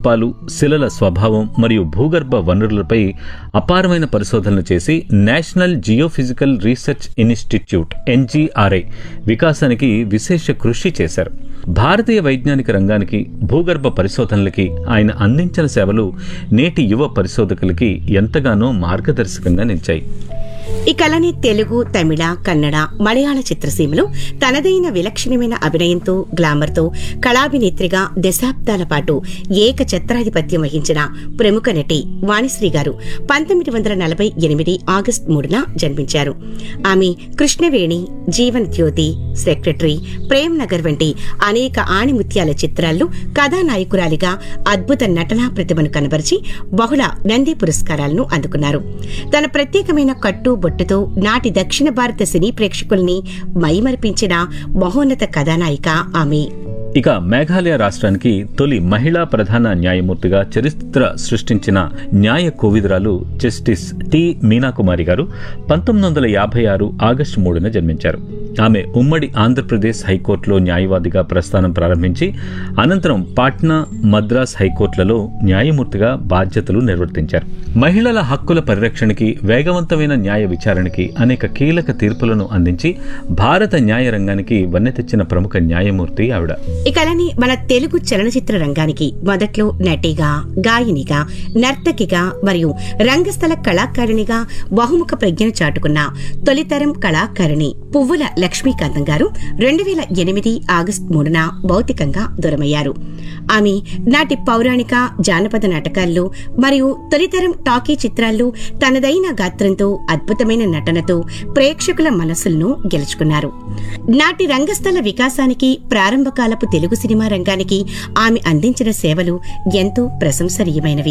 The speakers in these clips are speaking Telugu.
శిల్పాలు, శిలల స్వభావం మరియు భూగర్భ వనరులపై అపారమైన పరిశోధనలు చేసి national geophysical research institute NGRI వికాసానికి విశేష కృషి చేశారు. భారతీయ వైజ్ఞానిక రంగానికి, భూగర్భ పరిశోధనలకి ఆయన అందించిన సేవలు నేటి యువ పరిశోధకులకి ఎంతగానో మార్గదర్శకంగా నిలిచాయి. ఈ కళని తెలుగు, తమిళ, కన్నడ, మలయాళ చిత్రసీమలో తనదైన విలక్షణమైన అభినయంతో, గ్లామర్తో కళాభినేత్రిగా దశాబ్దాల పాటు ఏకఛత్రాధిపత్యం వహించిన ప్రముఖ నటి వాణిశ్రీ గారు 1948 ఆగస్టు 3న జన్మించారు. ఆమె కృష్ణవేణి, జీవన్ జ్యోతి, సెక్రటరీ, ప్రేమ్ నగర్ వంటి అనేక ఆణిముత్యాల చిత్రాల్లో కథానాయకురాలిగా అద్భుత నటనా ప్రతిభను కనబరిచి బహుళ నంది పురస్కారాలను అందుకున్నారు. తన ప్రత్యేకమైన కట్టు బొట్టుతో నాటి దక్షిణ భారత సినీ ప్రేక్షకుల్ని మైమరిపించిన మహోన్నత కథానాయిక ఆమె. ఇక మేఘాలయ రాష్ట్రానికి తొలి మహిళా ప్రధాన న్యాయమూర్తిగా చరిత్ర సృష్టించిన న్యాయ కోవిదురాలు జస్టిస్ టి మీనాకుమారి గారు 1956 ఆగస్టు 3న జన్మించారు. ఆమె ఉమ్మడి ఆంధ్రప్రదేశ్ హైకోర్టులో న్యాయవాదిగా ప్రస్థానం ప్రారంభించి అనంతరం పాట్నా, మద్రాస్ హైకోర్టులలో న్యాయమూర్తిగా బాధ్యతలు నిర్వర్తించారు. మహిళల హక్కుల పరిరక్షణకి, వేగవంతమైన న్యాయ విచారణకి అనేక కీలక తీర్పులను అందించి భారత న్యాయ రంగానికి వన్నె తెచ్చిన ప్రముఖ న్యాయమూర్తి ఆవిడ. ఈ కళని మన తెలుగు చలనచిత్ర రంగానికి మొదట్లో నటిగా, గాయనిగా, నర్తకిగా మరియు రంగస్థల కళాకారిణిగా బహుముఖ ప్రజ్ఞను చాటుకున్న తొలితరం కళాకారిణి పువ్వుల లక్ష్మీకాంతం గారు 2008 ఆగస్టు 3న భౌతికంగా దూరమయ్యారు. ఆమె నాటి పౌరాణిక, జానపద నాటకాల్లో మరియు తొలితరం టాకీ చిత్రాల్లో తనదైన గాత్రంతో, అద్భుతమైన నటనతో ప్రేక్షకుల మనసులను గెలుచుకున్నారు. నాటి రంగస్థల వికాసానికి, ప్రారంభకాలపు తెలుగు సినిమా రంగానికి ఆమె అందించిన సేవలు ఎంతో ప్రశంసనీయమైనవి.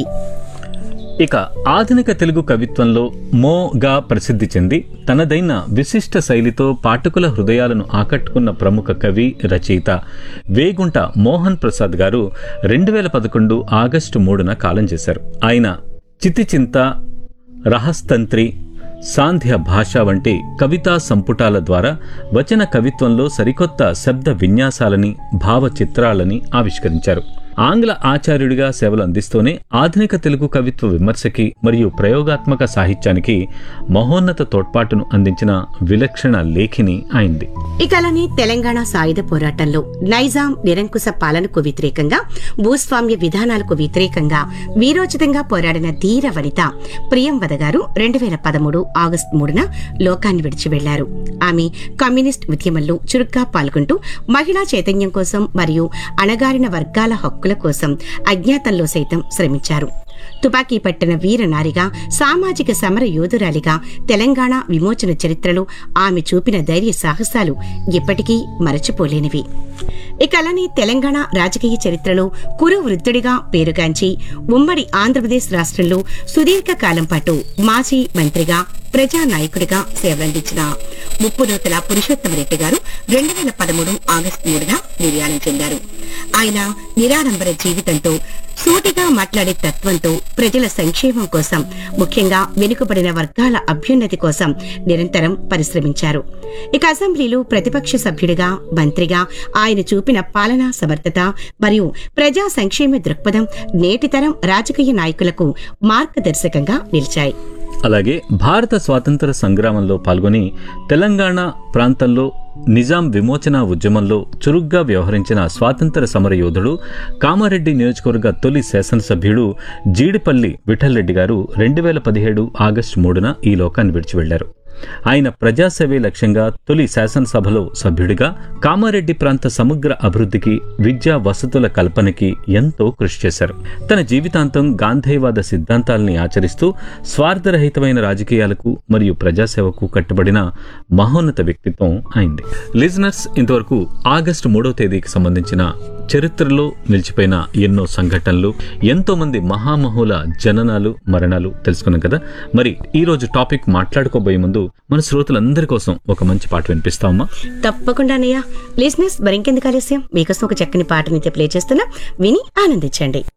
ఇక ఆధునిక తెలుగు కవిత్వంలో మోగా ప్రసిద్ధి చెంది తనదైన విశిష్ట శైలితో పాఠకుల హృదయాలను ఆకట్టుకున్న ప్రముఖ కవి, రచయిత వేగుంట మోహన్ ప్రసాద్ గారు 2011 ఆగస్టు 3న కాలం చేశారు. ఆయన చితిచింత, రహస్తంత్రి, సాంధ్య భాష వంటి కవితా సంపుటాల ద్వారా వచన కవిత్వంలో సరికొత్త శబ్ద విన్యాసాలని, భావ చిత్రాలని ఆవిష్కరించారు. ఆంగ్ల ఆచార్యుడిగా సేవలు అందిస్తూనే ఆధునిక తెలుగు కవిత్వ విమర్శకి మరియు ప్రయోగాత్మక సాహిత్యానికి మహోన్నత తోడ్పాటును అందించిన విలక్షణ లేఖిని అయింది. ఈ కళని తెలంగాణ సాయుధ పోరాటంలో నైజాం నిరంకుశ పాలనకు వ్యతిరేకంగా, భూస్వామ్య విధానాలకు వ్యతిరేకంగా వీరోచితంగా పోరాడిన ధీర వనిత ప్రియంవద గారు 2013 ఆగస్టు 3న లోకాన్ని విడిచి వెళ్లారు. ఆమె కమ్యూనిస్ట్ ఉద్యమంలో చురుగ్గా పాల్గొంటూ మహిళా చైతన్యం కోసం మరియు అణగారిన వర్గాల హక్కుల కోసం అజ్ఞాతంలో సైతం శ్రమించారు. తుపాకీ పట్టిన వీరనారిగా, సామాజిక సమర యోధురాలిగా తెలంగాణ విమోచన చరిత్రలో ఆమె చూపిన ధైర్య సాహసాలు ఎప్పటికీ మరచిపోలేనివి. ఈ కళని తెలంగాణ రాజకీయ చరిత్రలో కురు వృద్ధుడిగా పేరుగాంచి ఉమ్మడి ఆంధ్రప్రదేశ్ రాష్ట్రంలో సుదీర్ఘ కాలం పాటు మాజీ మంత్రిగా, ప్రజానాయకుడిగా సేవలందించిన ముప్పునూతల పురుషోత్తమరెడ్డి గారు 2013 ఆగస్టు 3న నిర్యాణం చెందారు. ఆయన నిరాడంబర జీవితంతో, సూటిగా మాట్లాడే తత్వంతో ప్రజల సంక్షేమం కోసం, ముఖ్యంగా వెనుకబడిన వర్గాల అభ్యున్నతి కోసం నిరంతరం పరిశ్రమించారు. ఇక అసెంబ్లీలో ప్రతిపక్ష సభ్యుడిగా, మంత్రిగా ఆయన చూపిన పాలనా సమర్థత మరియు ప్రజా సంక్షేమ దృక్పథం నేటితరం రాజకీయ నాయకులకు మార్గదర్శకంగా నిలిచాయి. అలాగే భారత స్వాతంత్ర సంగ్రామంలో పాల్గొని తెలంగాణ ప్రాంతంలో నిజాం విమోచన ఉద్యమంలో చురుగ్గా వ్యవహరించిన స్వాతంత్ర సమర యోధుడు, కామారెడ్డి నియోజకవర్గ తొలి శాసనసభ్యుడు జీడిపల్లి విఠల్ రెడ్డి గారు 2017 ఆగస్టు 3న ఈ లోకాన్ని విడిచి వెళ్లారు. ఆయన ప్రజాసేవే లక్ష్యంగా తొలి శాసనసభలో సభ్యుడిగా కామారెడ్డి ప్రాంత సమగ్ర అభివృద్ధికి, విద్యా వసతుల కల్పనకి ఎంతో కృషి చేశారు. తన జీవితాంతం గాంధేయవాద సిద్ధాంతాలని ఆచరిస్తూ స్వార్థరహితమైన రాజకీయాలకు మరియు ప్రజాసేవకు కట్టుబడిన మహోన్నత వ్యక్తిత్వం అయింది. లిజనర్స్, ఇంతవరకు ఆగస్టు 3వ తేదీకి సంబంధించిన చరిత్రలో నిలిచిపోయిన ఎన్నో సంఘటనలు, ఎంతో మంది మహామహుల జననాలు, మరణాలు తెలుసుకున్నాం కదా. మరి ఈ రోజు టాపిక్ మాట్లాడుకోబోయే ముందు మన శ్రోతలందరి కోసం ఒక మంచి పాట వినిపిస్తామా? తప్పకుండా. లిజనర్స్, మరింకెందుకు ఆలస్యం, మీకోసం ఒక చక్కని పాటని ప్లే చేస్తున్నా, విని ఆనందించండి.